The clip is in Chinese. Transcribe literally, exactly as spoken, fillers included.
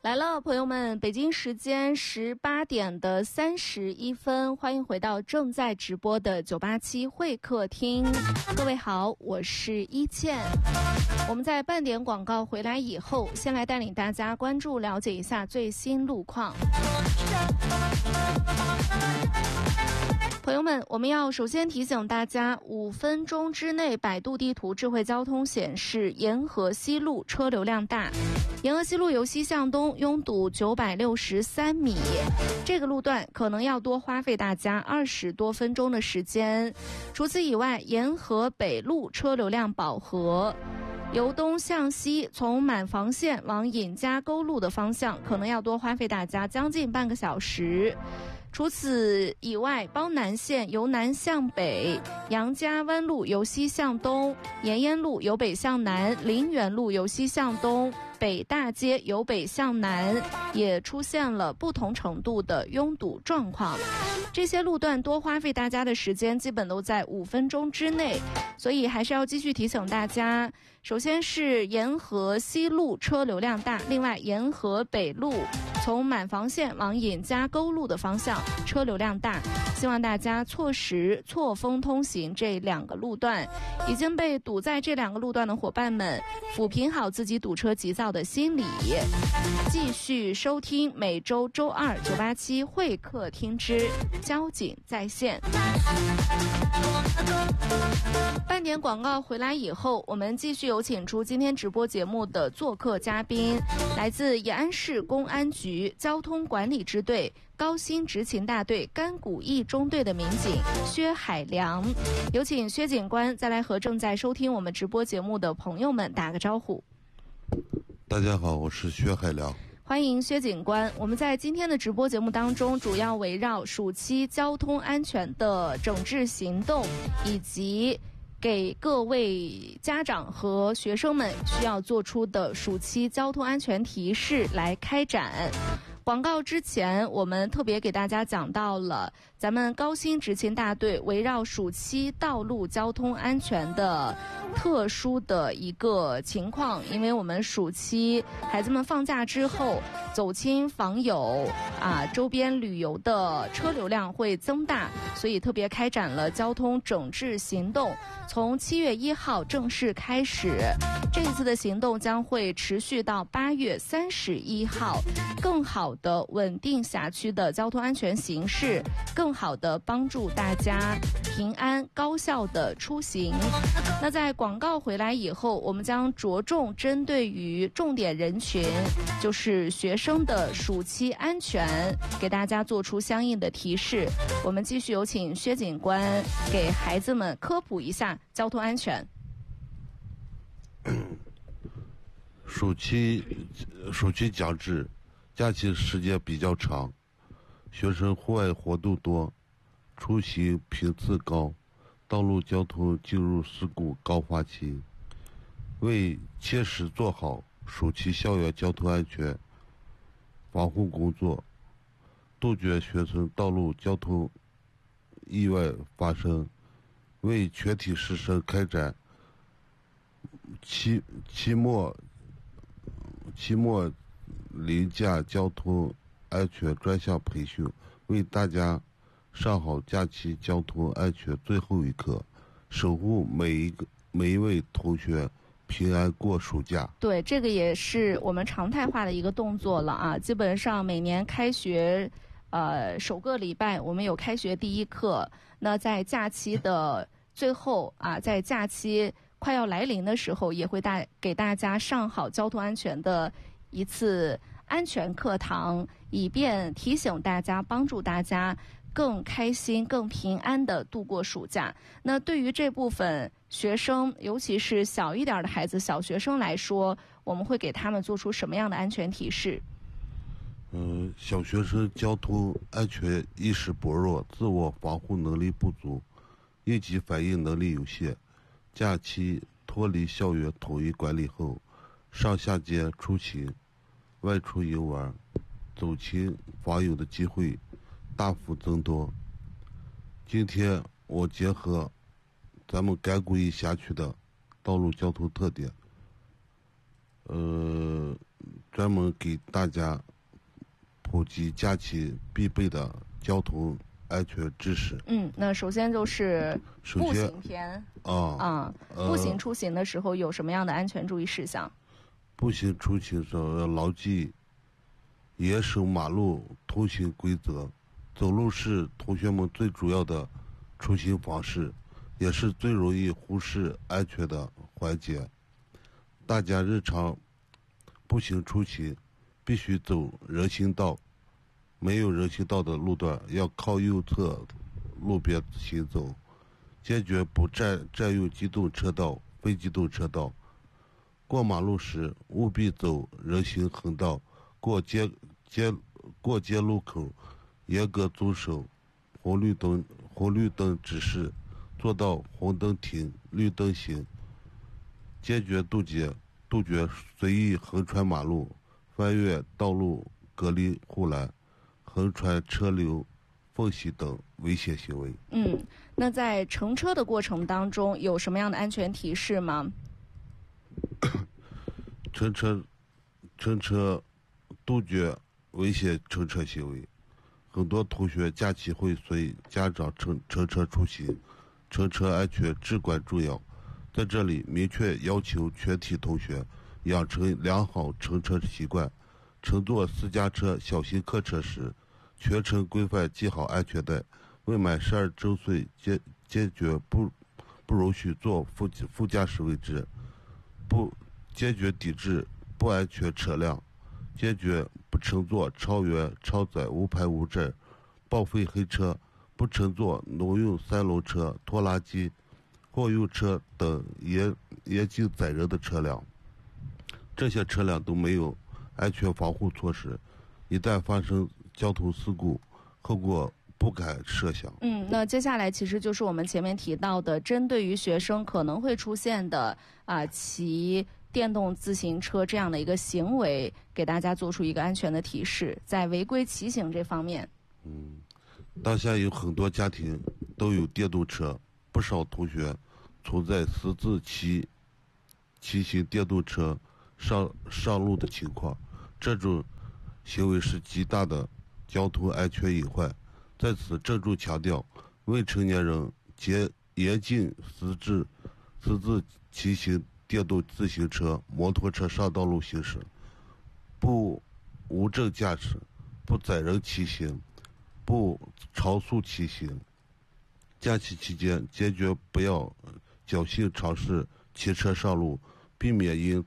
来了，朋友们，北京时间十八点的三十一分，欢迎回到正在直播的九八七会客厅。各位好，我是一倩。我们在半点广告回来以后，先来带领大家关注了解一下最新路况。朋友们，我们要首先提醒大家，五分钟之内，百度地图智慧交通显示沿河西路车流量大。沿河西路由西向东拥堵九百六十三米，这个路段可能要多花费大家二十多分钟的时间。除此以外，沿河北路车流量饱和，由东向西从满房线往尹家沟路的方向可能要多花费大家将近半个小时。除此以外，邦南线由南向北，杨家湾路由西向东，延烟路由北向南，林园路由西向东，北大街由北向南，也出现了不同程度的拥堵状况。这些路段多花费大家的时间基本都在五分钟之内，所以还是要继续提醒大家，首先是沿河西路车流量大，另外沿河北路从满房线往尹家沟路的方向车流量大，希望大家错时错峰通行这两个路段。已经被堵在这两个路段的伙伴们，抚平好自己堵车急躁的心理，继续收听每周周二九八七会客厅之交警在线。半点广告回来以后，我们继续有请出今天直播节目的做客嘉宾，来自延安市公安局交通管理支队高新执勤大队甘谷一中队的民警薛海良。有请薛警官再来和正在收听我们直播节目的朋友们打个招呼。 大家好，我是薛海良。 欢迎薛警官。我们在今天的直播节目当中，主要围绕暑期交通安全的整治行动，以及给各位家长和学生们需要做出的暑期交通安全提示来开展。广告之前，我们特别给大家讲到了咱们高新执勤大队围绕暑期道路交通安全的特殊的一个情况，因为我们暑期孩子们放假之后走亲访友啊，周边旅游的车流量会增大，所以特别开展了交通整治行动，从七月一号正式开始。这一次的行动将会持续到八月三十一号，更好的稳定辖区的交通安全形势，更好的帮助大家平安高效的出行。那在广告回来以后，我们将着重针对于重点人群，就是学生的暑期安全，给大家做出相应的提示。我们继续有请薛警官给孩子们科普一下交通安全。 暑期暑期将至，假期时间比较长，学生户外活动多，出行频次高，道路交通进入事故高发期。为切实做好暑期校园交通安全防护工作，杜绝学生道路交通意外发生，为全体师生开展期期末期末临假交通安全专项培训，为大家上好假期交通安全最后一课，守护每一个每一位同学平安过暑假。 对，这个也是我们常态化的一个动作了啊。基本上每年开学呃首个礼拜我们有开学第一课，那在假期的最后啊，在假期快要来临的时候，也会大给大家上好交通安全的一次安全课堂，以便提醒大家，帮助大家更开心、更平安地度过暑假。那对于这部分学生，尤其是小一点的孩子、小学生来说，我们会给他们做出什么样的安全提示？ 嗯、呃，小学生交通安全意识薄弱，自我防护能力不足，应急反应能力有限。假期脱离校园统一管理后，上下街出行、外出游玩、走亲访友的机会大幅增多。今天我结合咱们甘谷一辖区的道路交通特点，呃， 专门给大家普及假期必备的交通安全知识。 嗯，那首先就是步行篇啊啊，步行出行的时候有什么样的安全注意事项？ 步行出行时候要牢记严守马路通行规则。走路是同学们最主要的出行方式，也是最容易忽视安全的环节。大家日常步行出行必须走人行道，没有人行道的路段要靠右侧路边行走，坚决不占占用机动车道、非机动车道。过马路时务必走人行横道，过街街过街路口严格遵守红绿灯红绿灯指示，做到红灯停、绿灯行，坚决杜绝杜绝随意横穿马路、翻越道路隔离护栏、横穿车流缝隙等危险行为。 嗯，那在乘车的过程当中有什么样的安全提示吗？ 乘车乘车杜绝危险乘车行为。很多同学假期会随家长乘乘车出行，乘车安全至关重要。在这里明确要求全体同学养成良好乘车习惯，乘坐私家车、小型客车时，全程规范系好安全带。未满十二周岁，坚坚决不不容许坐副副驾驶位置，不坚决抵制不安全车辆，坚决不乘坐超员、超载、无牌无证、报废黑车，不乘坐农用三轮车、拖拉机、货运车等严严禁载人的车辆。这些车辆都没有安全防护措施，一旦发生交通事故，后果不敢设想。 嗯，那接下来其实就是我们前面提到的，针对于学生可能会出现的啊骑电动自行车这样的一个行为，给大家做出一个安全的提示，在违规骑行这方面。 嗯，当下有很多家庭都有电动车，不少同学存在私自骑骑行电动车上上路的情况，这种行为是极大的交通安全隐患。在此郑重强调，未成年人严严禁私自私自骑行电动自行车、摩托车上道路行驶，不无证驾驶，不载人骑行，不超速骑行。假期期间坚决不要侥幸尝试骑车上路，避免因